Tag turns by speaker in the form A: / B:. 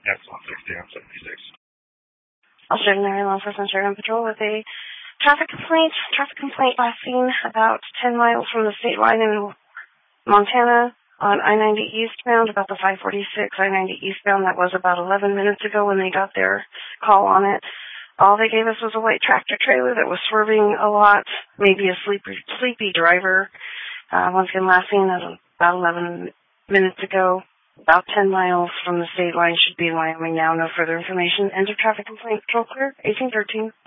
A: That's 160 on 76.
B: Ulster Area Law Enforcement on patrol with a traffic complaint last seen about 10 miles from the state line in Montana on I-90 eastbound, about the 546 I-90 eastbound. That was about 11 minutes ago when they got their call on it. All they gave us was a white tractor trailer that was swerving a lot, maybe a sleepy driver. Once again, last seen about 11 minutes ago, about 10 miles from the state line, should be in Wyoming now. No further information. End of traffic complaint. Control clear. 1813.